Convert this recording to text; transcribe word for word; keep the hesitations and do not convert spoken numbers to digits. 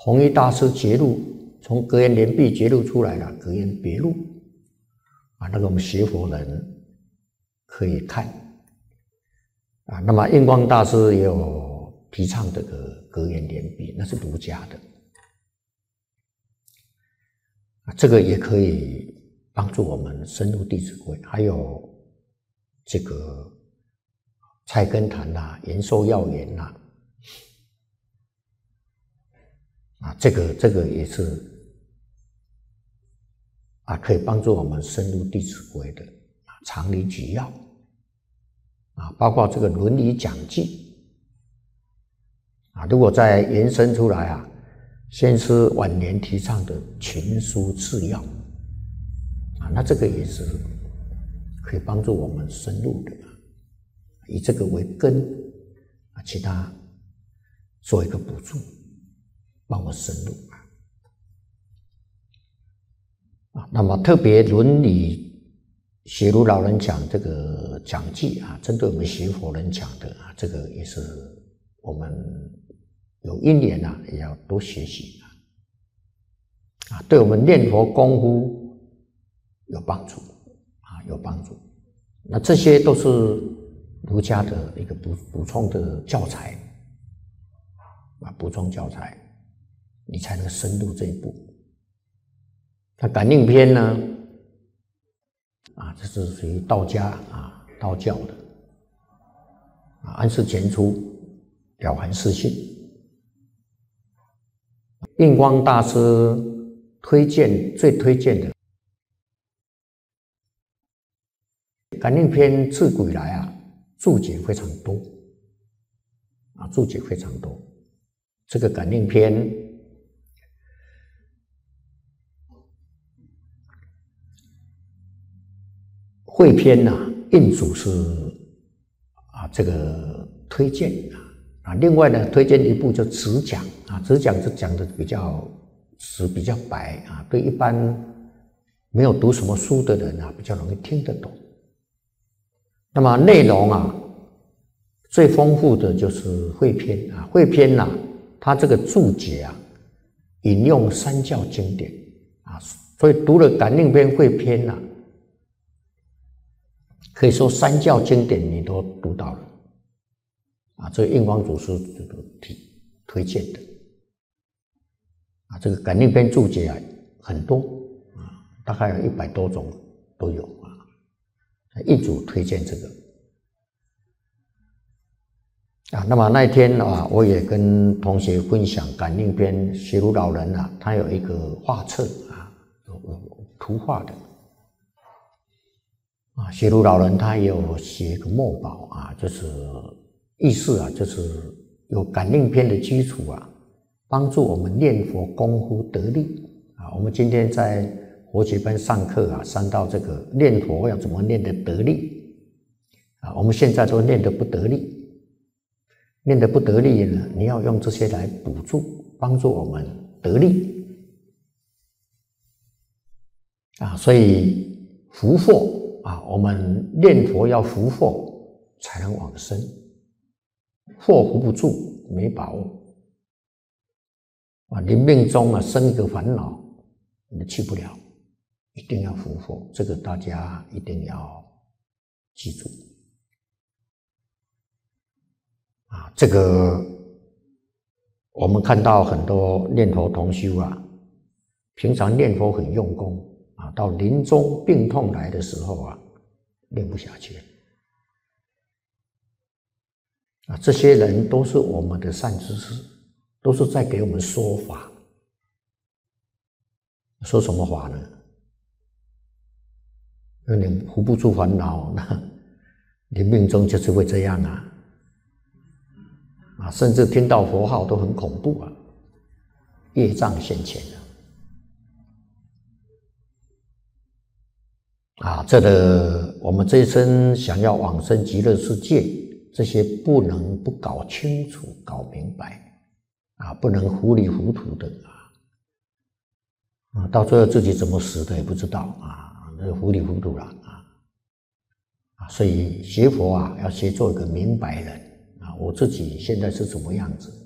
弘一大师节录，从格言联璧节录出来了，格言别录啊，那个我们学佛人可以看啊。那么印光大师也有提倡这个格言联璧，那是儒家的啊，这个也可以帮助我们深入《弟子规》，还有这个菜根谭呐、延寿要言呐，啊，这个这个也是啊，可以帮助我们深入《弟子规》的啊常理举要啊，包括这个《论语讲记》啊，如果再延伸出来啊，先师晚年提倡的群书治要啊，那这个也是可以帮助我们深入的，以这个为根啊，其他做一个补助，帮我深入啊。那么特别《论语》学儒老人讲这个讲记啊，针对我们学佛人讲的啊，这个也是我们有因缘啊，也要多学习啊，对我们念佛功夫有帮助啊，有帮助。那这些都是儒家的一个补补充的教材啊，补充教材，你才能深入这一步。那感应篇呢？啊，这是属于道家啊，道教的啊，安世前出，了凡四训。印光大师推荐最推荐的感应篇，自古以来啊，注解非常多啊，注解非常多。这个感应篇汇篇呐、啊，印主是啊这个推荐啊啊，另外呢推荐一部叫直讲啊，直讲是讲的比较词比较白啊，对一般没有读什么书的人啊比较容易听得懂。那么内容啊最丰富的就是汇篇啊，汇篇呐、啊，它这个注解啊引用三教经典啊，所以读了感应篇、汇篇呐、啊。可以说三教经典你都读到了啊，这个印光祖师这个提推荐的啊，这个感应篇注解啊很多啊，大概有一百多种都有啊，印主推荐这个啊。那么那一天啊，我也跟同学分享感应篇，学儒老人啊，他有一个画册啊，有有图画的。啊，学儒老人他也有写一个墨宝啊，就是意思啊，就是有感应篇的基础啊，帮助我们念佛功夫得力啊。我们今天在佛学班上课啊，上到这个念佛要怎么念得得力啊，我们现在都念得不得力，念得不得力呢，你要用这些来补助，帮助我们得力啊。所以福祸。啊，我们念佛要福祸才能往生，祸福不住没把握啊！你命中啊生一个烦恼，你去不了，一定要福祸，这个大家一定要记住啊！这个我们看到很多念佛同修啊，平常念佛很用功。啊，到临终病痛来的时候啊，念不下去啊，这些人都是我们的善知识，都是在给我们说法。说什么法呢？因为你扶不住烦恼，那你命中就是会这样啊！啊，甚至听到佛号都很恐怖啊，业障现前了。啊，这个我们这一生想要往生极乐世界，这些不能不搞清楚、搞明白，啊，不能糊里糊涂的啊，啊，到最后自己怎么死的也不知道啊，那糊里糊涂了啊，啊，所以学佛啊，要学做一个明白人啊，我自己现在是什么样子。